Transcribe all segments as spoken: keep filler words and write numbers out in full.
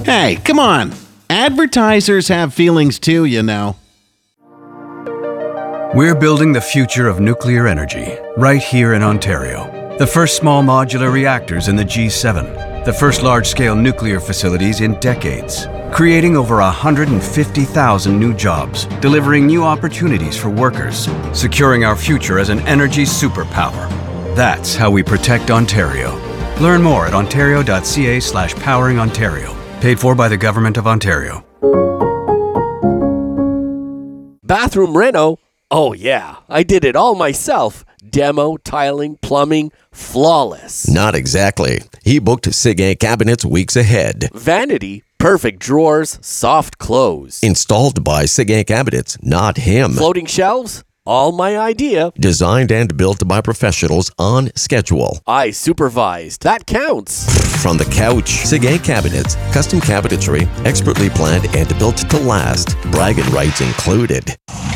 Hey, come on. Advertisers have feelings too, you know. We're building the future of nuclear energy right here in Ontario. The first small modular reactors in the G seven. The first large-scale nuclear facilities in decades. Creating over one hundred fifty thousand new jobs, delivering new opportunities for workers, securing our future as an energy superpower. That's how we protect Ontario. Learn more at ontario.ca slash powering Ontario. Paid for by the Government of Ontario. Bathroom reno? Oh yeah, I did it all myself. Demo, tiling, plumbing, flawless. Not exactly. He booked Séguin Cabinets weeks ahead. Vanity, perfect drawers, soft clothes. Installed by Séguin Cabinets, not him. Floating shelves? All my idea. Designed and built by professionals on schedule. I supervised. That counts. From the couch, Séguin Cabinets, custom cabinetry, expertly planned and built to last. Bragging rights included.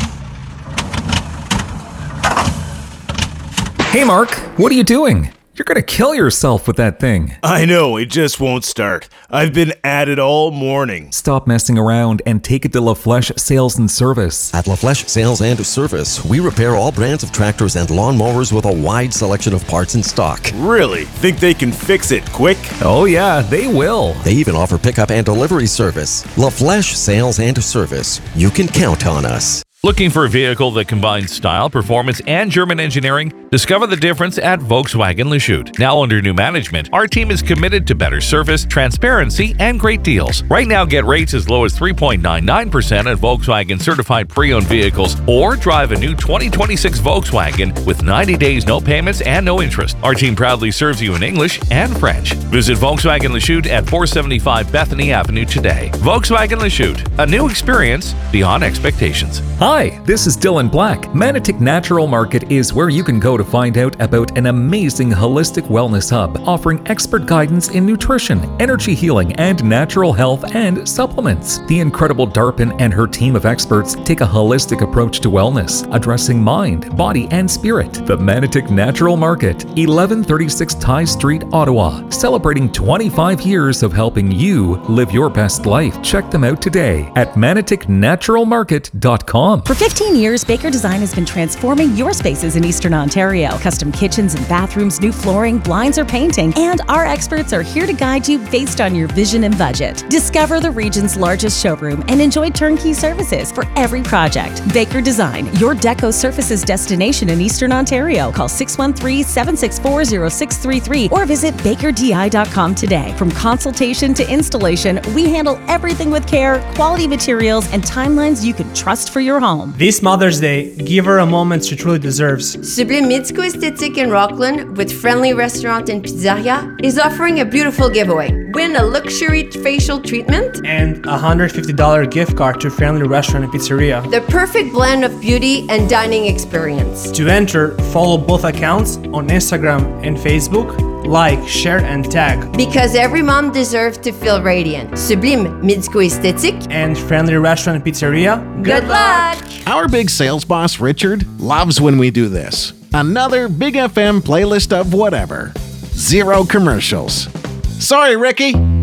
Hey Mark, what are you doing? You're gonna kill yourself with that thing. I know, it just won't start. I've been at it all morning. Stop messing around and take it to La Flèche Sales and Service. At La Flèche Sales and Service, we repair all brands of tractors and lawnmowers with a wide selection of parts in stock. Really? Think they can fix it quick? Oh yeah, they will. They even offer pickup and delivery service. La Flèche Sales and Service. You can count on us. Looking for a vehicle that combines style, performance, and German engineering? Discover the difference at Volkswagen Lachute. Now under new management, our team is committed to better service, transparency, and great deals. Right now, get rates as low as three point nine nine percent at Volkswagen certified pre-owned vehicles, or drive a new twenty twenty-six Volkswagen with ninety days no payments and no interest. Our team proudly serves you in English and French. Visit Volkswagen Lachute at four seventy-five Bethany Avenue today. Volkswagen Lachute, a new experience beyond expectations. Hi, this is Dylan Black. Manotick Natural Market is where you can go to find out about an amazing holistic wellness hub offering expert guidance in nutrition, energy healing, and natural health and supplements. The incredible Darpin and her team of experts take a holistic approach to wellness, addressing mind, body, and spirit. The Manotick Natural Market, eleven thirty-six Ty Street, Ottawa, celebrating twenty-five years of helping you live your best life. Check them out today at manotick natural market dot com. For fifteen years, Baker Design has been transforming your spaces in Eastern Ontario. Custom kitchens and bathrooms, new flooring, blinds, or painting. And our experts are here to guide you based on your vision and budget. Discover the region's largest showroom and enjoy turnkey services for every project. Baker Design, your deco surfaces destination in Eastern Ontario. Call six one three, seven six four, zero six three three or visit baker d i dot com today. From consultation to installation, we handle everything with care, quality materials, and timelines you can trust for your home. This Mother's Day, give her a moment she truly deserves. Sublime Midsko Aesthetic in Rockland, with friendly restaurant and pizzeria, is offering a beautiful giveaway. Win a luxury facial treatment and a one hundred fifty dollars gift card to Friendly Restaurant and Pizzeria. The perfect blend of beauty and dining experience. To enter, follow both accounts on Instagram and Facebook. Like, share, and tag. Because every mom deserves to feel radiant. Sublime Midsko Aesthetic and Friendly Restaurant and Pizzeria. Good luck! Our big sales boss, Richard, loves when we do this. Another Big F M playlist of whatever. Zero commercials. Sorry, Ricky.